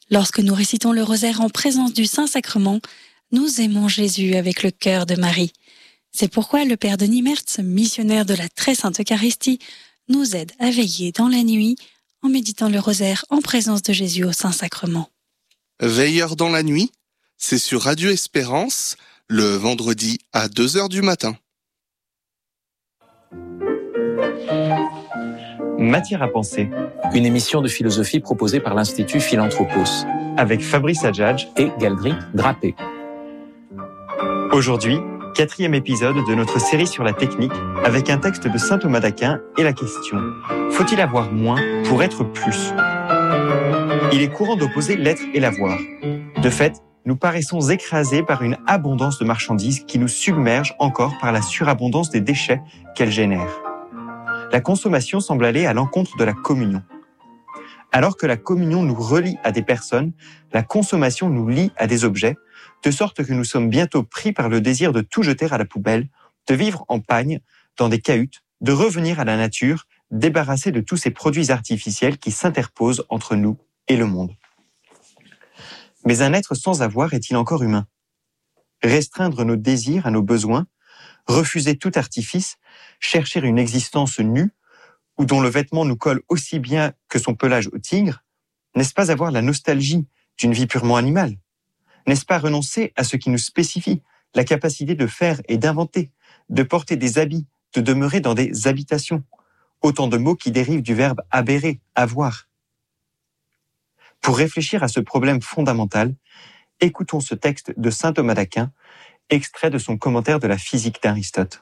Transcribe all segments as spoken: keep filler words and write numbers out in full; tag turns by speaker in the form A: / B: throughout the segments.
A: Lorsque nous récitons le rosaire en présence du Saint-Sacrement, nous aimons Jésus avec le cœur de Marie. C'est pourquoi le Père Denis Mertz, missionnaire de la Très Sainte Eucharistie, nous aide à veiller dans la nuit en méditant le rosaire en présence de Jésus au Saint-Sacrement.
B: Veilleurs dans la nuit, c'est sur Radio Espérance, le vendredi à deux heures du matin.
C: Matière à penser.
D: Une émission de philosophie proposée par l'Institut Philanthropos.
C: Avec Fabrice Adjadj
D: et Galdric Drapé.
C: Aujourd'hui, quatrième épisode de notre série sur la technique, avec un texte de saint Thomas d'Aquin et la question « Faut-il avoir moins pour être plus ?» Il est courant d'opposer l'être et l'avoir. De fait, nous paraissons écrasés par une abondance de marchandises qui nous submerge encore par la surabondance des déchets qu'elle génère. La consommation semble aller à l'encontre de la communion. Alors que la communion nous relie à des personnes, la consommation nous lie à des objets, de sorte que nous sommes bientôt pris par le désir de tout jeter à la poubelle, de vivre en pagne, dans des cahutes, de revenir à la nature, débarrassés de tous ces produits artificiels qui s'interposent entre nous et le monde. Mais un être sans avoir est-il encore humain ? Restreindre nos désirs à nos besoins, refuser tout artifice, chercher une existence nue, ou dont le vêtement nous colle aussi bien que son pelage au tigre, n'est-ce pas avoir la nostalgie d'une vie purement animale ? N'est-ce pas renoncer à ce qui nous spécifie, la capacité de faire et d'inventer, de porter des habits, de demeurer dans des habitations ? Autant de mots qui dérivent du verbe habérer, avoir. Pour réfléchir à ce problème fondamental, écoutons ce texte de saint Thomas d'Aquin, extrait de son commentaire de la physique d'Aristote.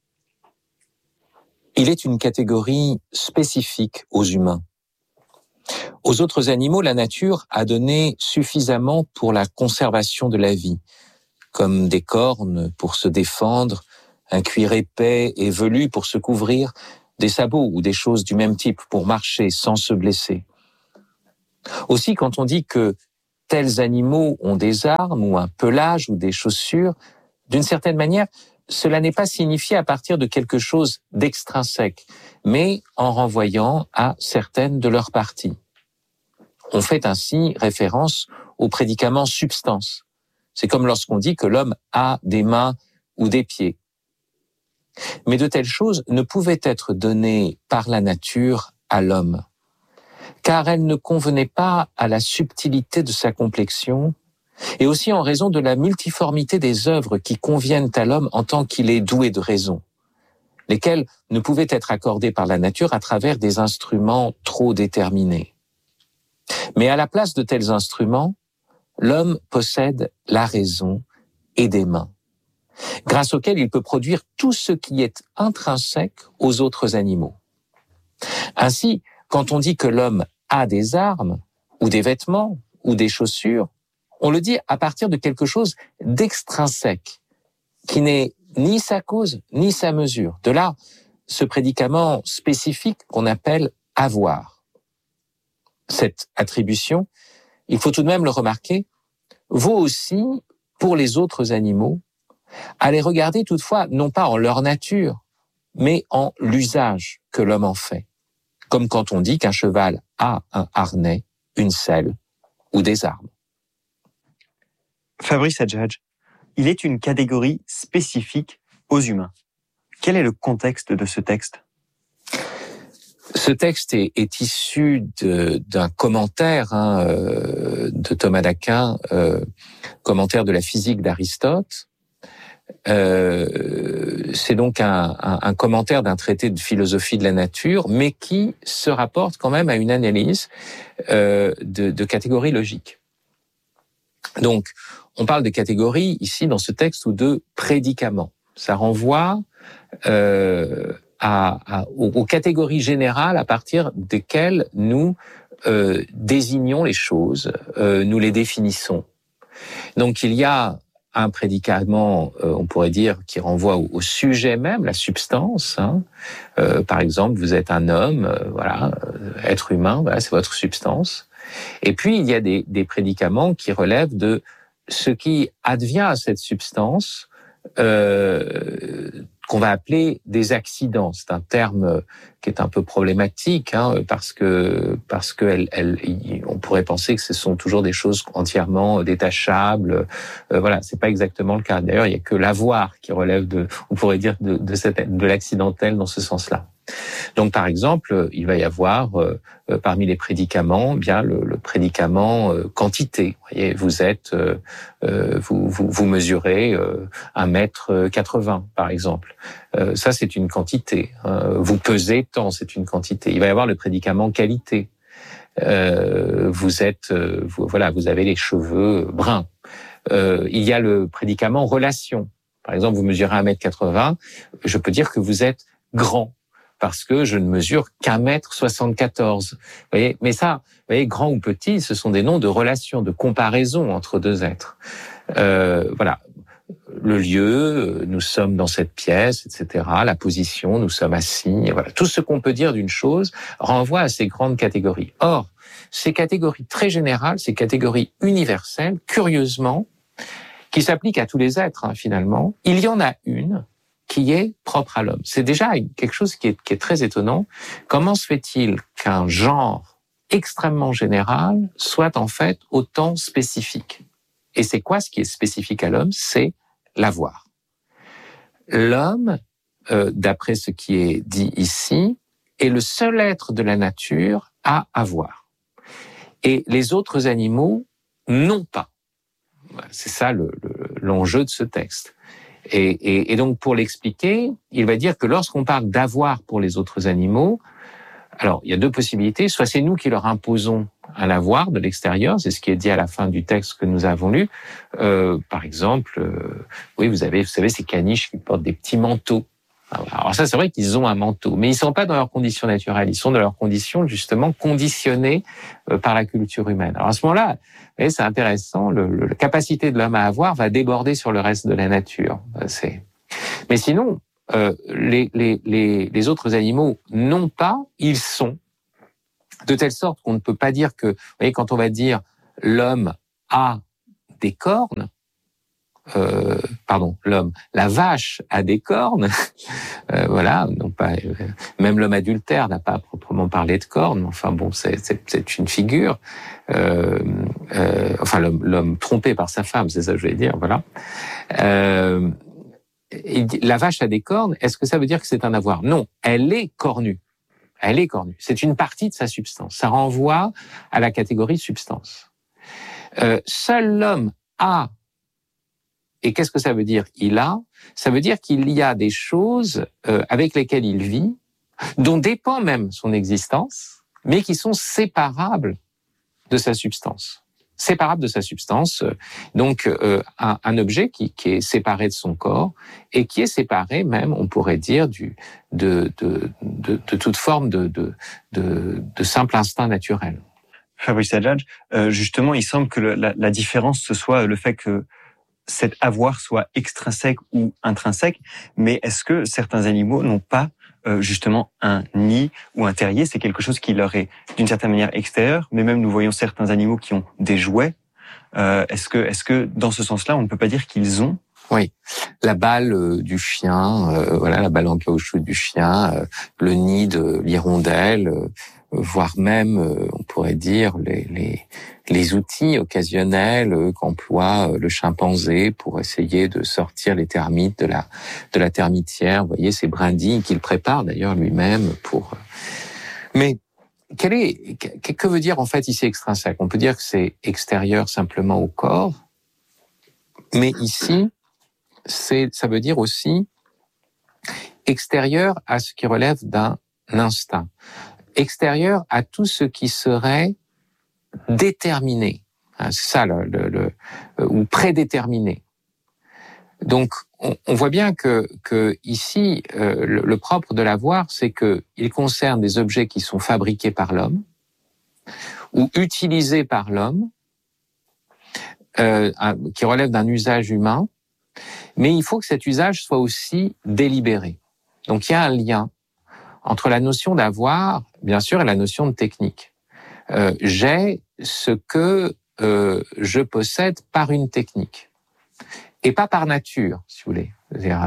D: Il est une catégorie spécifique aux humains. Aux autres animaux, la nature a donné suffisamment pour la conservation de la vie, comme des cornes pour se défendre, un cuir épais et velu pour se couvrir, des sabots ou des choses du même type pour marcher sans se blesser. Aussi, quand on dit que tels animaux ont des armes ou un pelage ou des chaussures, d'une certaine manière, cela n'est pas signifié à partir de quelque chose d'extrinsèque, mais en renvoyant à certaines de leurs parties. On fait ainsi référence au prédicament substance. C'est comme lorsqu'on dit que l'homme a des mains ou des pieds. Mais de telles choses ne pouvaient être données par la nature à l'homme, car elles ne convenaient pas à la subtilité de sa complexion, et aussi en raison de la multiformité des œuvres qui conviennent à l'homme en tant qu'il est doué de raison, lesquelles ne pouvaient être accordées par la nature à travers des instruments trop déterminés. Mais à la place de tels instruments, l'homme possède la raison et des mains, grâce auxquelles il peut produire tout ce qui est intrinsèque aux autres animaux. Ainsi, quand on dit que l'homme a des armes, ou des vêtements, ou des chaussures, on le dit à partir de quelque chose d'extrinsèque, qui n'est ni sa cause, ni sa mesure. De là, ce prédicament spécifique qu'on appelle « avoir ». Cette attribution, il faut tout de même le remarquer, vaut aussi pour les autres animaux, à les regarder toutefois non pas en leur nature, mais en l'usage que l'homme en fait. Comme quand on dit qu'un cheval a un harnais, une selle ou des armes.
C: Fabrice Adjadj, il est une catégorie spécifique aux humains. Quel est le contexte de ce texte ?
D: Ce texte est, est issu de, d'un commentaire hein, euh, de Thomas d'Aquin, euh, commentaire de la physique d'Aristote. Euh, c'est donc un, un, un commentaire d'un traité de philosophie de la nature, mais qui se rapporte quand même à une analyse euh, de, de catégories logiques. Donc, on parle de catégories ici dans ce texte ou de prédicaments. Ça renvoie euh, à, à, aux, aux catégories générales à partir desquelles nous euh, désignons les choses, euh, nous les définissons. Donc, il y a un prédicament, euh, on pourrait dire, qui renvoie au, au sujet même, la substance. Hein. Euh, par exemple, vous êtes un homme, euh, voilà, euh, être humain, voilà, c'est votre substance. Et puis, il y a des, des prédicaments qui relèvent de ce qui advient à cette substance, euh, qu'on va appeler des accidents. C'est un terme qui est un peu problématique, hein, parce que parce que elle, elle, on pourrait penser que ce sont toujours des choses entièrement détachables. Euh, voilà, c'est pas exactement le cas. D'ailleurs, il y a que l'avoir qui relève de, on pourrait dire de de, cette, de l'accidentel dans ce sens-là. Donc, par exemple, il va y avoir euh, parmi les prédicaments, bien le, le prédicament euh, quantité. Vous voyez, vous êtes, euh, euh, vous, vous vous mesurez euh, un mètre quatre-vingts, par exemple. Euh, ça, c'est une quantité. Euh, vous pesez tant, c'est une quantité. Il va y avoir le prédicament qualité. Euh, vous êtes, euh, vous, voilà, vous avez les cheveux bruns. Euh, il y a le prédicament relation. Par exemple, vous mesurez un mètre quatre-vingts, je peux dire que vous êtes grand, parce que je ne mesure qu'un mètre soixante-quatorze. Vous voyez, mais ça, vous voyez, grand ou petit, ce sont des noms de relation, de comparaison entre deux êtres. Euh, voilà. Le lieu, nous sommes dans cette pièce, et cetera. La position, nous sommes assis. Voilà. Tout ce qu'on peut dire d'une chose renvoie à ces grandes catégories. Or, ces catégories très générales, ces catégories universelles, curieusement, qui s'appliquent à tous les êtres, hein, finalement, il y en a une qui est propre à l'homme. C'est déjà quelque chose qui est, qui est très étonnant. Comment se fait-il qu'un genre extrêmement général soit en fait autant spécifique? Et c'est quoi ce qui est spécifique à l'homme? C'est l'avoir. L'homme, euh, d'après ce qui est dit ici, est le seul être de la nature à avoir. Et les autres animaux n'ont pas. C'est ça le, le, l'enjeu de ce texte. Et, et, et donc, pour l'expliquer, il va dire que lorsqu'on parle d'avoir pour les autres animaux, alors, il y a deux possibilités. Soit c'est nous qui leur imposons un avoir de l'extérieur, c'est ce qui est dit à la fin du texte que nous avons lu. Euh, par exemple, euh, oui, vous avez, vous savez, ces caniches qui portent des petits manteaux. Alors ça, c'est vrai qu'ils ont un manteau, mais ils ne sont pas dans leurs conditions naturelles. Ils sont dans leurs conditions, justement, conditionnées par la culture humaine. Alors à ce moment-là, vous voyez, c'est intéressant, le, le, la capacité de l'homme à avoir va déborder sur le reste de la nature. C'est... Mais sinon, euh, les, les, les, les autres animaux n'ont pas, ils sont. De telle sorte qu'on ne peut pas dire que, vous voyez, quand on va dire l'homme a des cornes, Euh, pardon, l'homme, la vache a des cornes, euh, voilà, non pas, euh, même l'homme adultère n'a pas à proprement parlé de cornes, enfin bon, c'est, c'est, c'est une figure, euh, euh, enfin l'homme, l'homme trompé par sa femme, c'est ça que je vais dire, voilà. Euh, et la vache a des cornes, est-ce que ça veut dire que c'est un avoir? Non, elle est cornue, elle est cornue, c'est une partie de sa substance, ça renvoie à la catégorie substance. Euh, seul l'homme a. Et qu'est-ce que ça veut dire? Il a, ça veut dire qu'il y a des choses euh, avec lesquelles il vit, dont dépend même son existence, mais qui sont séparables de sa substance. Séparables de sa substance, euh, donc euh, un, un objet qui, qui est séparé de son corps et qui est séparé même, on pourrait dire, du, de, de, de, de toute forme de, de, de, de simple instinct naturel.
C: Fabrice Adjadj, euh, justement, il semble que le, la, la différence, ce soit le fait que cet avoir soit extrinsèque ou intrinsèque, mais est-ce que certains animaux n'ont pas euh, justement un nid ou un terrier? C'est quelque chose qui leur est d'une certaine manière extérieur, mais même nous voyons certains animaux qui ont des jouets. Euh, est-ce que, est-ce que dans ce sens-là, on ne peut pas dire qu'ils ont?
D: Oui, la balle euh, du chien, euh, voilà, la balle en caoutchouc du chien, euh, le nid de l'hirondelle, euh, voire même, euh, on pourrait dire, les, les, les outils occasionnels euh, qu'emploie euh, le chimpanzé pour essayer de sortir les termites de la, de la termitière. Vous voyez, ces brindilles qu'il prépare d'ailleurs lui-même pour... Mais quel est, que, que veut dire en fait ici extrinsèque? On peut dire que c'est extérieur simplement au corps, mais ici, c'est, ça veut dire aussi extérieur à ce qui relève d'un instinct, extérieur à tout ce qui serait déterminé, hein, c'est ça, le, le, le, ou prédéterminé. Donc, on, on voit bien que, que ici, euh, le, le propre de l'avoir, c'est que il concerne des objets qui sont fabriqués par l'homme ou utilisés par l'homme, euh, qui relèvent d'un usage humain. Mais il faut que cet usage soit aussi délibéré. Donc il y a un lien entre la notion d'avoir, bien sûr, et la notion de technique. Euh, j'ai ce que euh, je possède par une technique, et pas par nature, si vous voulez. C'est-à-dire,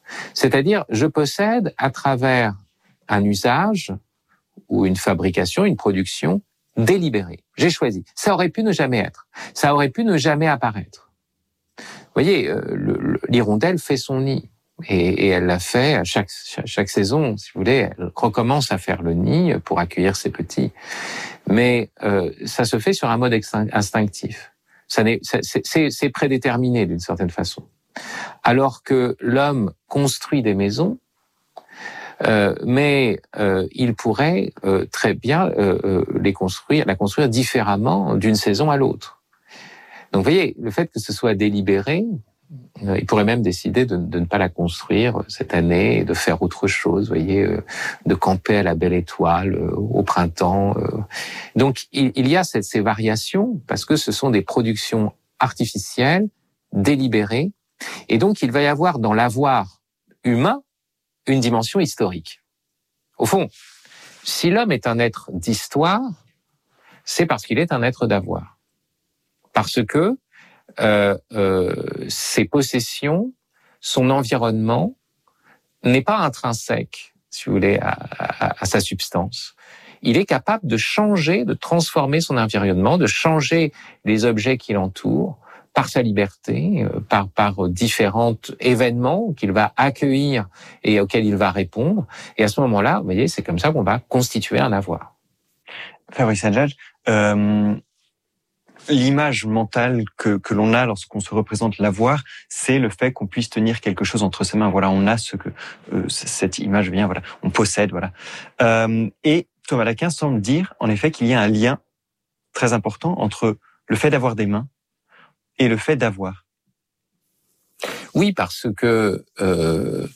D: C'est-à-dire, je possède à travers un usage ou une fabrication, une production délibérée. J'ai choisi. Ça aurait pu ne jamais être. Ça aurait pu ne jamais apparaître. Vous voyez, euh, le, le, l'hirondelle fait son nid. Et, et elle l'a fait à chaque, chaque, chaque saison, si vous voulez, elle recommence à faire le nid pour accueillir ses petits. Mais euh, ça se fait sur un mode instinctif. Ça n'est, c'est, c'est, c'est prédéterminé d'une certaine façon. Alors que l'homme construit des maisons, euh, mais euh, il pourrait euh, très bien euh, les construire, la construire différemment d'une saison à l'autre. Donc, vous voyez, le fait que ce soit délibéré, euh, il pourrait même décider de, de ne pas la construire cette année et de faire autre chose, vous voyez, euh, de camper à la belle étoile euh, au printemps. Euh. Donc, il, il y a cette, ces variations parce que ce sont des productions artificielles, délibérées, et donc il va y avoir dans l'avoir humain une dimension historique. Au fond, si l'homme est un être d'histoire, c'est parce qu'il est un être d'avoir. Parce que euh, euh, ses possessions, son environnement n'est pas intrinsèque, si vous voulez, à, à, à sa substance. Il est capable de changer, de transformer son environnement, de changer les objets qui l'entourent par sa liberté, par, par différents événements qu'il va accueillir et auxquels il va répondre. Et à ce moment-là, vous voyez, c'est comme ça qu'on va constituer un avoir.
C: Fabrice Hadjadj, euh, l'image mentale que, que l'on a lorsqu'on se représente l'avoir, c'est le fait qu'on puisse tenir quelque chose entre ses mains. Voilà, on a ce que euh, cette image vient. Voilà, on possède. Voilà. Euh, et Thomas d'Aquin semble dire, en effet, qu'il y a un lien très important entre le fait d'avoir des mains et le fait d'avoir.
D: Oui, parce que euh,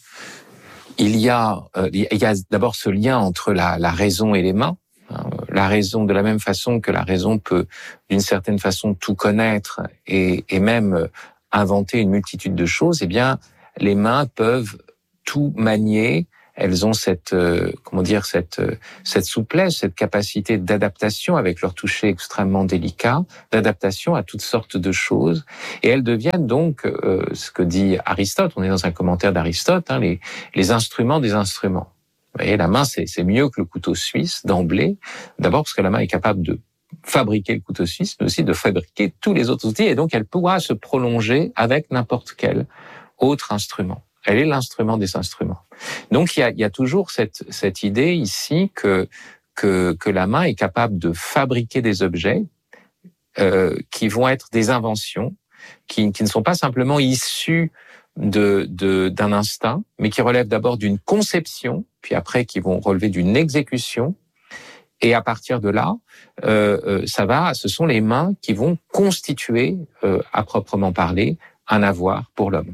D: il y a, euh, il y a d'abord ce lien entre la, la raison et les mains. La raison, de la même façon que la raison peut, d'une certaine façon, tout connaître et, et même inventer une multitude de choses, eh bien, les mains peuvent tout manier. Elles ont cette, euh, comment dire, cette, euh, cette souplesse, cette capacité d'adaptation avec leur toucher extrêmement délicat, d'adaptation à toutes sortes de choses. Et elles deviennent donc, euh, ce que dit Aristote, on est dans un commentaire d'Aristote, hein, les, les instruments des instruments. Vous voyez, la main, c'est, c'est mieux que le couteau suisse d'emblée. D'abord parce que la main est capable de fabriquer le couteau suisse, mais aussi de fabriquer tous les autres outils. Et donc, elle pourra se prolonger avec n'importe quel autre instrument. Elle est l'instrument des instruments. Donc, il y a, il y a toujours cette, cette idée ici que, que, que la main est capable de fabriquer des objets euh, qui vont être des inventions, qui, qui ne sont pas simplement issus de, de, d'un instinct, mais qui relèvent d'abord d'une conception, puis après qui vont relever d'une exécution. Et à partir de là, euh, ça va, ce sont les mains qui vont constituer, euh, à proprement parler, un avoir pour l'homme.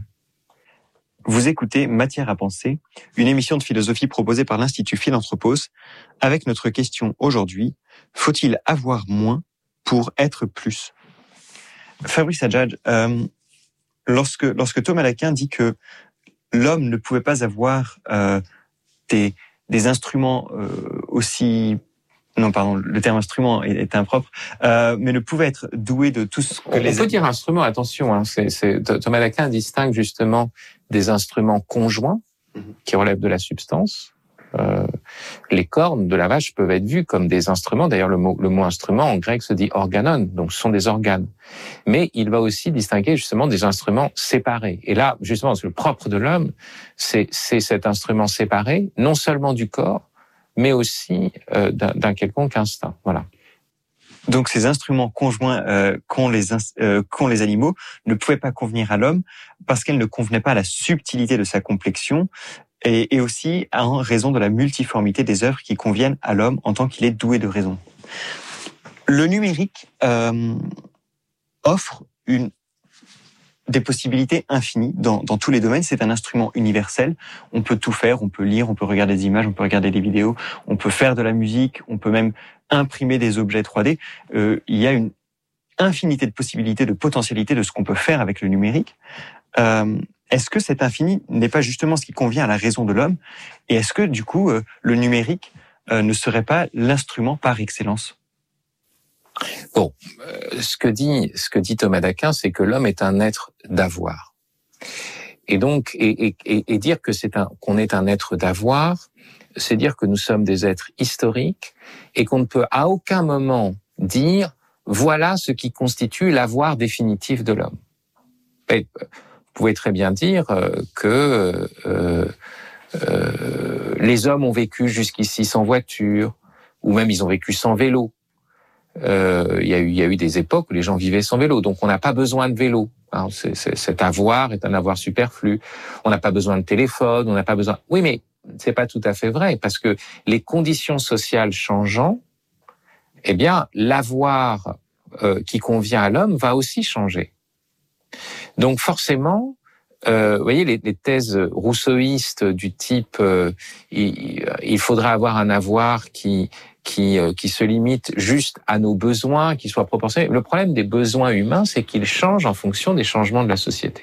C: Vous écoutez Matière à penser, une émission de philosophie proposée par l'Institut Philanthropos, avec notre question aujourd'hui, faut-il avoir moins pour être plus? Fabrice Hadjadj, euh, lorsque, lorsque Thomas d'Aquin dit que l'homme ne pouvait pas avoir euh, des, des instruments euh, aussi... Non, pardon, le terme instrument est, est impropre, euh, mais ne pouvait être doué de tout ce que
D: on
C: les...
D: On peut dire instrument, attention, hein, c'est, c'est, Thomas d'Aquin distingue justement des instruments conjoints qui relèvent de la substance. Euh, les cornes de la vache peuvent être vues comme des instruments. D'ailleurs, le mot, le mot instrument en grec se dit organon, donc ce sont des organes. Mais il va aussi distinguer justement des instruments séparés. Et là, justement, le propre de l'homme, c'est, c'est cet instrument séparé, non seulement du corps, mais aussi euh, d'un, d'un quelconque instinct. Voilà.
C: Donc ces instruments conjoints euh, qu'ont les euh, qu'ont les animaux ne pouvaient pas convenir à l'homme parce qu'elles ne convenaient pas à la subtilité de sa complexion et, et aussi en raison de la multiformité des œuvres qui conviennent à l'homme en tant qu'il est doué de raison. Le numérique euh, offre une des possibilités infinies dans, dans tous les domaines. C'est un instrument universel. On peut tout faire, on peut lire, on peut regarder des images, on peut regarder des vidéos, on peut faire de la musique, on peut même imprimer des objets trois D. Euh, il y a une infinité de possibilités, de potentialités de ce qu'on peut faire avec le numérique. Euh, est-ce que cet infini n'est pas justement ce qui convient à la raison de l'homme? Et est-ce que, du coup, euh, le numérique euh, ne serait pas l'instrument par excellence?
D: Bon, euh, ce que dit ce que dit Thomas d'Aquin, c'est que l'homme est un être d'avoir. Et donc, et, et, et dire que c'est un, qu'on est un être d'avoir, c'est dire que nous sommes des êtres historiques et qu'on ne peut à aucun moment dire voilà ce qui constitue l'avoir définitif de l'homme. Et vous pouvez très bien dire que euh, euh, les hommes ont vécu jusqu'ici sans voiture, ou même ils ont vécu sans vélo. Euh, il y a eu, il y a eu des époques où les gens vivaient sans vélo, donc on n'a pas besoin de vélo. Alors, c'est, c'est, cet avoir est un avoir superflu. On n'a pas besoin de téléphone, on n'a pas besoin. Oui, mais c'est pas tout à fait vrai, parce que les conditions sociales changeant, eh bien, l'avoir euh, qui convient à l'homme va aussi changer. Donc forcément, euh, vous voyez, les, les thèses rousseauistes du type euh, il, il faudra avoir un avoir qui qui euh, qui se limite juste à nos besoins, qui soit proportionné. Le problème des besoins humains, c'est qu'ils changent en fonction des changements de la société.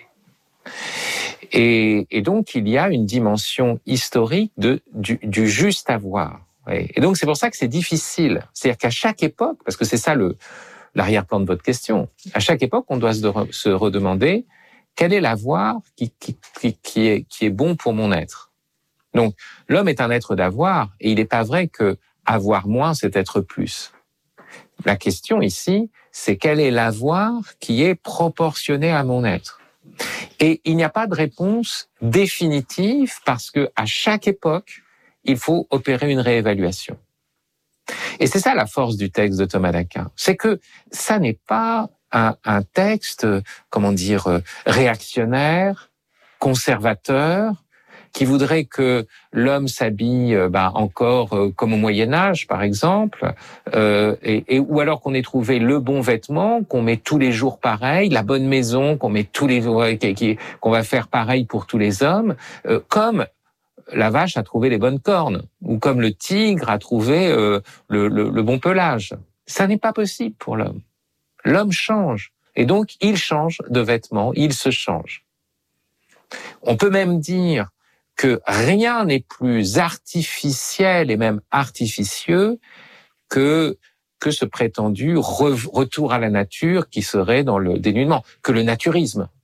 D: Et, et donc, il y a une dimension historique de du, du juste avoir. Et donc, c'est pour ça que c'est difficile. C'est-à-dire qu'à chaque époque, parce que c'est ça le l'arrière-plan de votre question, à chaque époque, on doit se, se redemander quel est l'avoir qui, qui, qui, qui, est, qui est bon pour mon être. Donc, l'homme est un être d'avoir, et il n'est pas vrai que avoir moins, c'est être plus. La question ici, c'est quel est l'avoir qui est proportionné à mon être. Et il n'y a pas de réponse définitive parce que à chaque époque, il faut opérer une réévaluation. Et c'est ça la force du texte de Thomas d'Aquin, c'est que ça n'est pas un, un texte, comment dire, réactionnaire, conservateur, qui voudrait que l'homme s'habille bah, encore euh, comme au Moyen-Âge, par exemple, euh, et, et, ou alors qu'on ait trouvé le bon vêtement, qu'on met tous les jours pareil, la bonne maison, qu'on met tous les jours, qu'on va faire pareil pour tous les hommes, euh, comme la vache a trouvé les bonnes cornes, ou comme le tigre a trouvé euh, le, le, le bon pelage. Ça n'est pas possible pour l'homme. L'homme change, et donc il change de vêtements, il se change. On peut même dire que rien n'est plus artificiel et même artificieux que que ce prétendu re, retour à la nature qui serait dans le dénudement, que le naturisme.